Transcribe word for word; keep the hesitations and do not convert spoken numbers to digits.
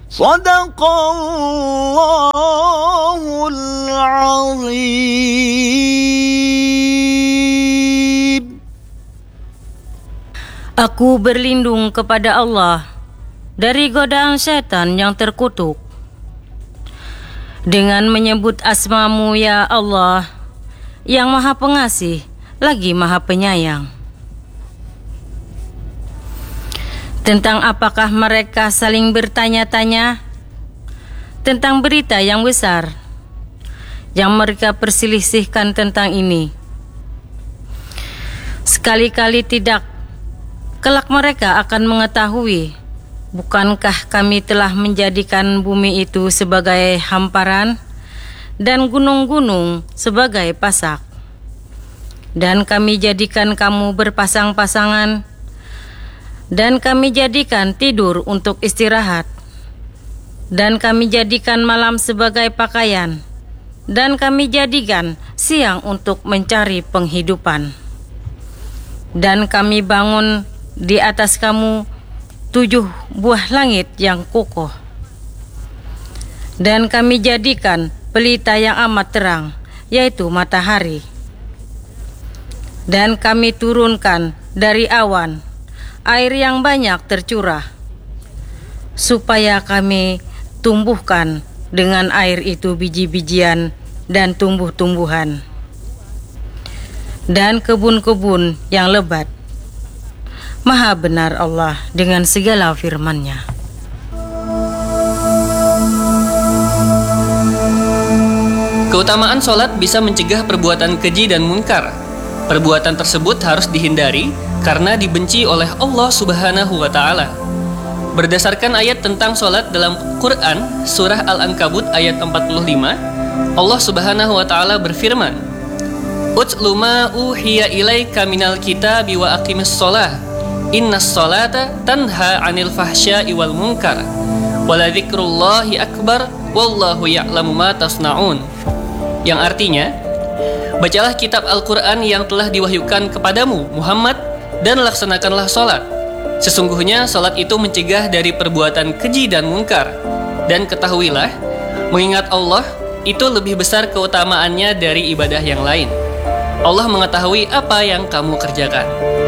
Sadaqallahul azim. Aku berlindung kepada Allah dari godaan setan yang terkutuk dengan menyebut asma-Mu ya Allah, yang Maha Pengasih lagi Maha Penyayang. Tentang apakah mereka saling bertanya-tanya tentang berita yang besar yang mereka perselisihkan tentang ini. Sekali-kali tidak, kelak mereka akan mengetahui, bukankah kami telah menjadikan bumi itu sebagai hamparan dan gunung-gunung sebagai pasak, dan kami jadikan kamu berpasang-pasangan, dan kami jadikan tidur untuk istirahat, dan kami jadikan malam sebagai pakaian, dan kami jadikan siang untuk mencari penghidupan. Dan kami bangun di atas kamu tujuh buah langit yang kokoh, dan kami jadikan pelita yang amat terang, yaitu matahari. Dan kami turunkan dari awan air yang banyak tercurah, supaya kami tumbuhkan dengan air itu biji-bijian dan tumbuh-tumbuhan, dan kebun-kebun yang lebat. Maha benar Allah dengan segala firman-Nya. Keutamaan sholat bisa mencegah perbuatan keji dan munkar. Perbuatan tersebut harus dihindari karena dibenci oleh Allah Subhanahu wa Ta'ala. Berdasarkan ayat tentang sholat dalam Quran, surah Al-Ankabut ayat empat puluh lima, Allah Subhanahu wa Ta'ala berfirman, "Utlu ma uhiya ilaika minal kitabi wa aqimis sholah, innas sholata tanha 'anil fahsya'i wal munkar, wala dzikrullahi akbar, wallahu ya'lamu ma tasna'un." Yang artinya, bacalah kitab Al-Quran yang telah diwahyukan kepadamu, Muhammad, dan laksanakanlah sholat. Sesungguhnya sholat itu mencegah dari perbuatan keji dan munkar. Dan ketahuilah, mengingat Allah itu lebih besar keutamaannya dari ibadah yang lain. Allah mengetahui apa yang kamu kerjakan.